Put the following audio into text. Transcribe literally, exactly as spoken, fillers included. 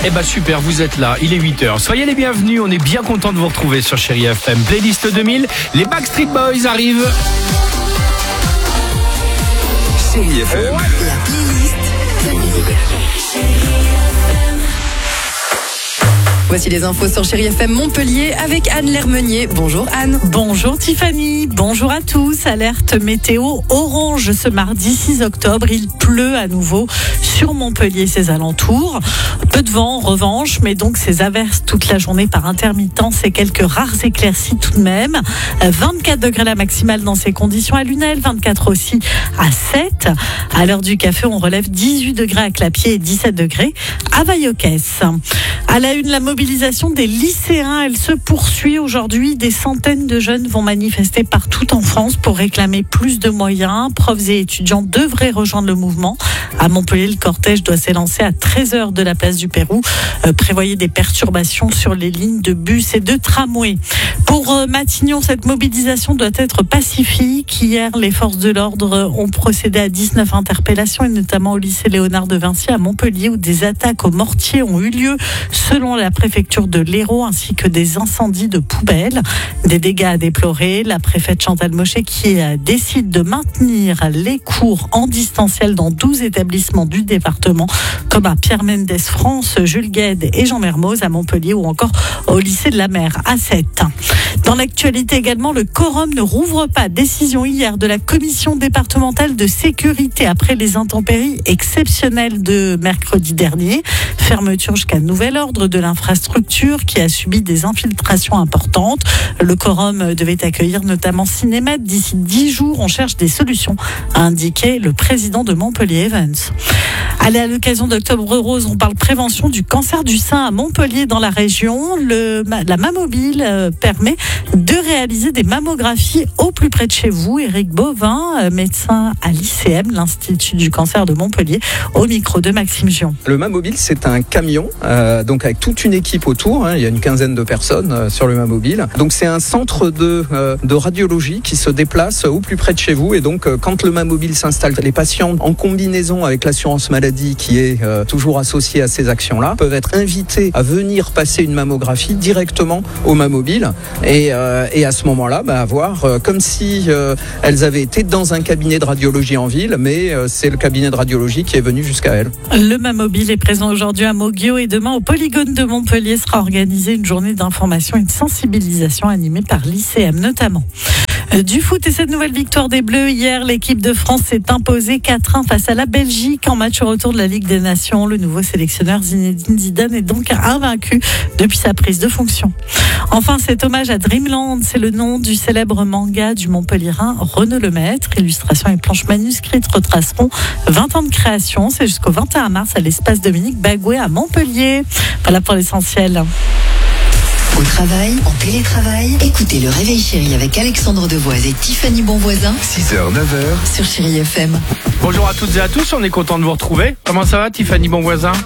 Eh ben super, vous êtes là, il est huit heures. Soyez les bienvenus, on est bien content de vous retrouver sur Chérie F M. Playlist deux mille, les Backstreet Boys arrivent. Chérie F M. La playlist deux mille. Voici les infos sur Chérie F M Montpellier avec Anne Lermenier. Bonjour Anne. Bonjour Tiffany, bonjour à tous. Alerte météo orange ce mardi six octobre. Il pleut à nouveau sur Montpellier et ses alentours. Peu de vent en revanche, mais donc ces averses toute la journée par intermittence et quelques rares éclaircies tout de même. vingt-quatre degrés la maximale dans ces conditions à Lunel, vingt-quatre aussi à Sète. À l'heure du café, on relève dix-huit degrés à Clapier et dix-sept degrés à Vaillocès. À la une, la mobilisation des lycéens, elle se poursuit aujourd'hui. Des centaines de jeunes vont manifester partout en France pour réclamer plus de moyens. Profs et étudiants devraient rejoindre le mouvement. À Montpellier, le cortège doit s'élancer à treize heures de la place du Pérou. Euh, prévoyez des perturbations sur les lignes de bus et de tramway. Pour euh, Matignon, cette mobilisation doit être pacifique. Hier, les forces de l'ordre ont procédé à dix-neuf interpellations, et notamment au lycée Léonard de Vinci à Montpellier, où des attaques au mortier ont eu lieu, selon la préfecture de l'Hérault, ainsi que des incendies de poubelles. Des dégâts à déplorer. La préfète Chantal Mochet qui décide de maintenir les cours en distanciel dans douze établissements du département, comme à Pierre Mendès France, Jules Guesde et Jean Mermoz à Montpellier, ou encore au lycée de la Mer à Sète. Dans l'actualité également, le quorum ne rouvre pas. Décision hier de la commission départementale de sécurité après les intempéries exceptionnelles de mercredi dernier. Fermeture jusqu'à nouvel ordre de l'infrastructure qui a subi des infiltrations importantes. Le quorum devait accueillir notamment Cinémat d'ici dix jours. On cherche des solutions, a indiqué le président de Montpellier Evans. Allez, à l'occasion d'Octobre Rose, on parle prévention du cancer du sein à Montpellier dans la région. Le, la Mammobile euh, permet de réaliser des mammographies au plus près de chez vous. Éric Bovin, euh, médecin à l'I C M, l'Institut du cancer de Montpellier, au micro de Maxime Gion. Le Mammobile, c'est un camion, euh, donc avec toute une équipe autour. Hein, il y a une quinzaine de personnes euh, sur le Mammobile. Donc c'est un centre de, euh, de radiologie qui se déplace au plus près de chez vous. Et donc euh, quand le Mammobile s'installe, les patients en combinaison avec l'assurance maladie qui est euh, toujours associée à ces actions-là peuvent être invités à venir passer une mammographie directement au Mammobile et, euh, et à ce moment-là bah, avoir euh, comme si euh, elles avaient été dans un cabinet de radiologie en ville, mais euh, c'est le cabinet de radiologie qui est venu jusqu'à elles. Le Mammobile est présent aujourd'hui à Moguio et demain au Polygone de Montpellier sera organisée une journée d'information et de sensibilisation animée par l'I C M notamment. Du foot et cette nouvelle victoire des Bleus. Hier, l'équipe de France s'est imposée quatre un face à la Belgique en match retour de la Ligue des Nations. Le nouveau sélectionneur Zinedine Zidane est donc invaincu depuis sa prise de fonction. Enfin, cet hommage à Dreamland, c'est le nom du célèbre manga du Montpellierin Renaud Lemaître. Illustrations et planches manuscrites retraceront vingt ans de création. C'est jusqu'au vingt et un mars à l'espace Dominique Bagué à Montpellier. Voilà pour l'essentiel. Au travail, en télétravail, écoutez le Réveil Chérie avec Alexandre Devoise et Tiffany Bonvoisin six heures, neuf heures. sur Chérie F M. Bonjour à toutes et à tous, on est content de vous retrouver. Comment ça va Tiffany Bonvoisin ?